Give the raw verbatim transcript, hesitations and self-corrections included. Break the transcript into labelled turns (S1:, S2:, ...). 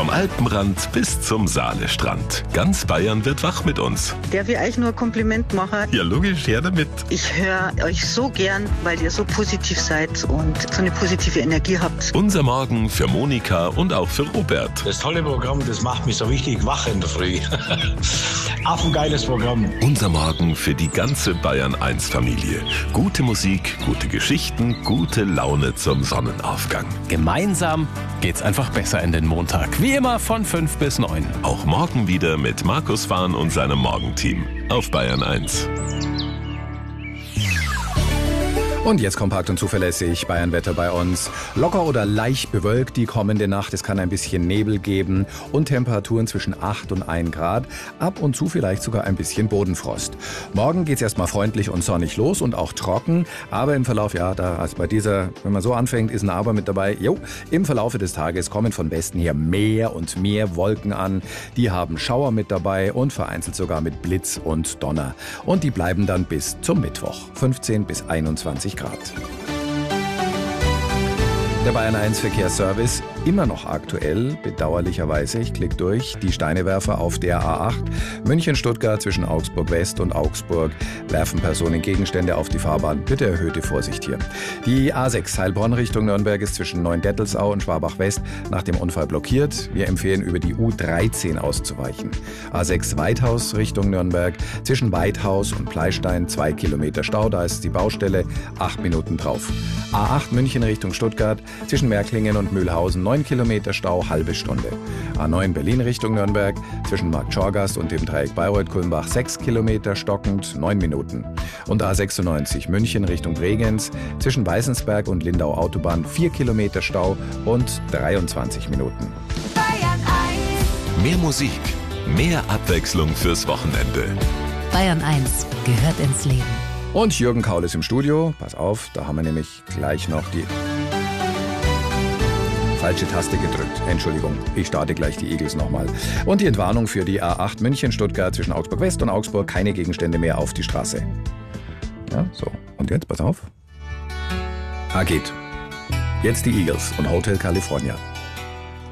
S1: Vom Alpenrand bis zum Saalestrand. Ganz Bayern wird wach mit uns.
S2: Darf ich euch nur ein Kompliment machen?
S1: Ja, logisch, her damit.
S2: Ich höre euch so gern, weil ihr so positiv seid und so eine positive Energie habt.
S1: Unser Morgen für Monika und auch für Robert.
S3: Das tolle Programm, das macht mich so richtig wach in der Früh. Affengeiles Programm.
S1: Unser Morgen für die ganze Bayern eins Familie. Gute Musik, gute Geschichten, gute Laune zum Sonnenaufgang.
S4: Gemeinsam geht's einfach besser in den Montag. Wie immer von fünf bis neun.
S1: Auch morgen wieder mit Markus Fahn und seinem Morgenteam auf Bayern eins.
S5: Und jetzt kompakt und zuverlässig Bayernwetter bei uns. Locker oder leicht bewölkt die kommende Nacht. Es kann ein bisschen Nebel geben und Temperaturen zwischen acht und ein Grad. Ab und zu vielleicht sogar ein bisschen Bodenfrost. Morgen geht's erstmal freundlich und sonnig los und auch trocken. Aber im Verlauf, ja, da also bei dieser, wenn man so anfängt, ist ein Aber mit dabei. Jo, im Verlaufe des Tages kommen von Westen her mehr und mehr Wolken an. Die haben Schauer mit dabei und vereinzelt sogar mit Blitz und Donner. Und die bleiben dann bis zum Mittwoch. fünfzehn bis einundzwanzig Grad. Der Bayern eins Verkehrsservice, immer noch aktuell, bedauerlicherweise, ich klicke durch, die Steinewerfer auf der A acht, München-Stuttgart zwischen Augsburg West und Augsburg, werfen Personen Gegenstände auf die Fahrbahn, bitte erhöhte Vorsicht hier. Die A sechs Heilbronn Richtung Nürnberg ist zwischen Neuendettelsau und Schwabach West nach dem Unfall blockiert, wir empfehlen über die U dreizehn auszuweichen. A sechs Weithaus Richtung Nürnberg, zwischen Weithaus und Pleistein zwei Kilometer Stau, da ist die Baustelle, acht Minuten drauf. A acht München Richtung Stuttgart, zwischen Merklingen und Mühlhausen neun Kilometer Stau, halbe Stunde. A neun Berlin Richtung Nürnberg, zwischen Markt Schorgast und dem Dreieck Bayreuth-Kulmbach sechs Kilometer stockend, neun Minuten. Und A sechsundneunzig München Richtung Bregenz, zwischen Weißensberg und Lindau Autobahn vier Kilometer Stau und dreiundzwanzig Minuten.
S6: Bayern eins.
S1: Mehr Musik, mehr Abwechslung fürs Wochenende.
S6: Bayern eins gehört ins Leben.
S5: Und Jürgen Kaul ist im Studio. Pass auf, da haben wir nämlich gleich noch die falsche Taste gedrückt. Entschuldigung, ich starte gleich die Eagles nochmal. Und die Entwarnung für die A acht München-Stuttgart zwischen Augsburg West und Augsburg. Keine Gegenstände mehr auf die Straße. Ja, so. Und jetzt, pass auf. Ah, geht. Jetzt die Eagles und Hotel California.